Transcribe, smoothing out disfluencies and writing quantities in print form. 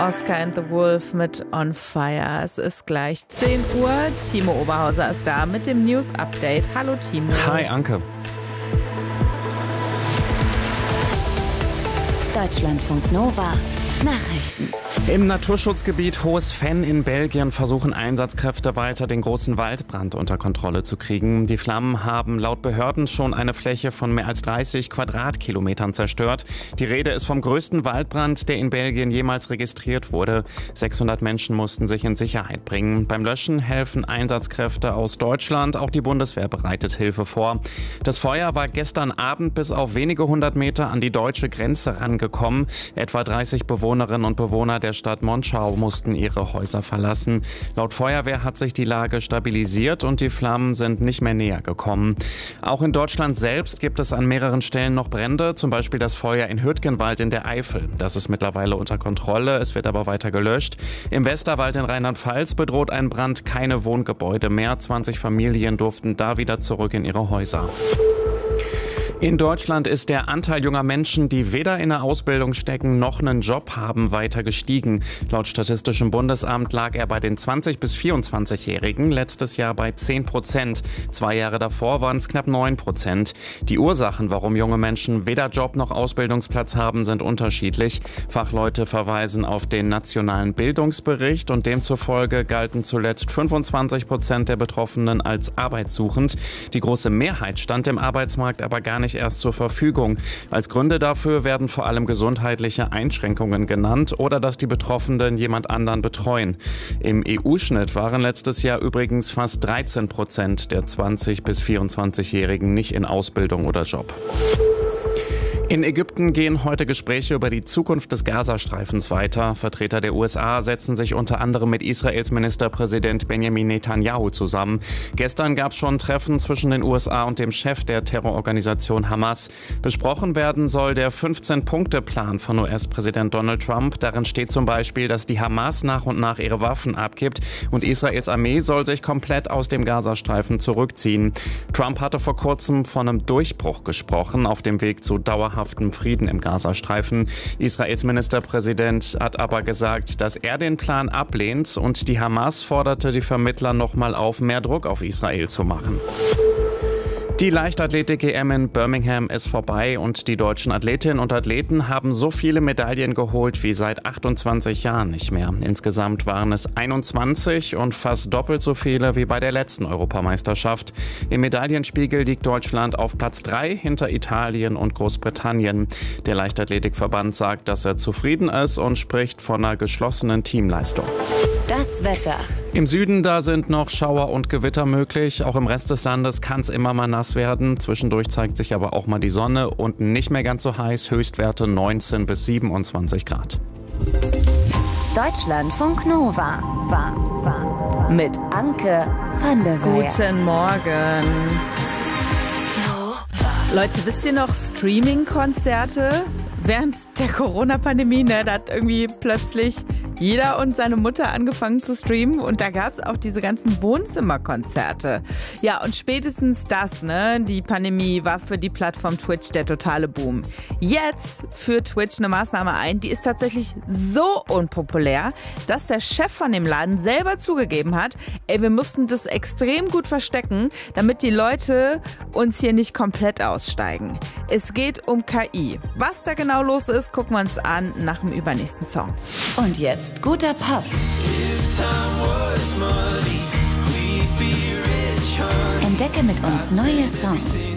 Oscar and the Wolf mit On Fire. Es ist gleich 10 Uhr. Timo Oberhauser ist da mit dem News-Update. Hallo Timo. Hi Anke. Deutschlandfunk Nova. Nachrichten. Im Naturschutzgebiet Hohes Venn in Belgien versuchen Einsatzkräfte weiter, den großen Waldbrand unter Kontrolle zu kriegen. Die Flammen haben laut Behörden schon eine Fläche von mehr als 30 Quadratkilometern zerstört. Die Rede ist vom größten Waldbrand, der in Belgien jemals registriert wurde. 600 Menschen mussten sich in Sicherheit bringen. Beim Löschen helfen Einsatzkräfte aus Deutschland. Auch die Bundeswehr bereitet Hilfe vor. Das Feuer war gestern Abend bis auf wenige hundert Meter an die deutsche Grenze rangekommen. Etwa 30 Bewohnerinnen und Bewohner der Stadt Monschau mussten ihre Häuser verlassen. Laut Feuerwehr hat sich die Lage stabilisiert und die Flammen sind nicht mehr näher gekommen. Auch in Deutschland selbst gibt es an mehreren Stellen noch Brände, zum Beispiel das Feuer in Hürtgenwald in der Eifel. Das ist mittlerweile unter Kontrolle, es wird aber weiter gelöscht. Im Westerwald in Rheinland-Pfalz bedroht ein Brand keine Wohngebäude mehr. 20 Familien durften da wieder zurück in ihre Häuser. In Deutschland ist der Anteil junger Menschen, die weder in der Ausbildung stecken noch einen Job haben, weiter gestiegen. Laut Statistischem Bundesamt lag er bei den 20- bis 24-Jährigen letztes Jahr bei 10%. 2 Jahre davor waren es knapp 9%. Die Ursachen, warum junge Menschen weder Job noch Ausbildungsplatz haben, sind unterschiedlich. Fachleute verweisen auf den nationalen Bildungsbericht und demzufolge galten zuletzt 25% der Betroffenen als arbeitssuchend. Die große Mehrheit stand im Arbeitsmarkt aber gar nicht erst zur Verfügung. Als Gründe dafür werden vor allem gesundheitliche Einschränkungen genannt oder dass die Betroffenen jemand anderen betreuen. Im EU-Schnitt waren letztes Jahr übrigens fast 13% der 20- bis 24-Jährigen nicht in Ausbildung oder Job. In Ägypten gehen heute Gespräche über die Zukunft des Gazastreifens weiter. Vertreter der USA setzen sich unter anderem mit Israels Ministerpräsident Benjamin Netanyahu zusammen. Gestern gab es schon ein Treffen zwischen den USA und dem Chef der Terrororganisation Hamas. Besprochen werden soll der 15-Punkte-Plan von US-Präsident Donald Trump. Darin steht zum Beispiel, dass die Hamas nach und nach ihre Waffen abgibt und Israels Armee soll sich komplett aus dem Gazastreifen zurückziehen. Trump hatte vor kurzem von einem Durchbruch gesprochen auf dem Weg zu dauerhaftem Frieden im Gazastreifen. Israels Ministerpräsident hat aber gesagt, dass er den Plan ablehnt und die Hamas forderte die Vermittler nochmal auf, mehr Druck auf Israel zu machen. Die Leichtathletik-EM in Birmingham ist vorbei und die deutschen Athletinnen und Athleten haben so viele Medaillen geholt wie seit 28 Jahren nicht mehr. Insgesamt waren es 21 und fast doppelt so viele wie bei der letzten Europameisterschaft. Im Medaillenspiegel liegt Deutschland auf Platz 3 hinter Italien und Großbritannien. Der Leichtathletikverband sagt, dass er zufrieden ist und spricht von einer geschlossenen Teamleistung. Das Wetter. Im Süden, da sind noch Schauer und Gewitter möglich. Auch im Rest des Landes kann es immer mal nass werden. Zwischendurch zeigt sich aber auch mal die Sonne und nicht mehr ganz so heiß. Höchstwerte 19 bis 27 Grad. Deutschlandfunk Nova. Mit Anke van der Weyer. Guten Morgen. Leute, wisst ihr noch Streaming-Konzerte? Während der Corona-Pandemie, da hat irgendwie plötzlich jeder und seine Mutter angefangen zu streamen und da gab es auch diese ganzen Wohnzimmerkonzerte. Ja, und spätestens das, die Pandemie war für die Plattform Twitch der totale Boom. Jetzt führt Twitch eine Maßnahme ein, die ist tatsächlich so unpopulär, dass der Chef von dem Laden selber zugegeben hat, wir mussten das extrem gut verstecken, damit die Leute uns hier nicht komplett aussteigen. Es geht um KI. Was da genau los ist, gucken wir uns an nach dem übernächsten Song. Und jetzt guter Pop. Entdecke mit uns neue Songs.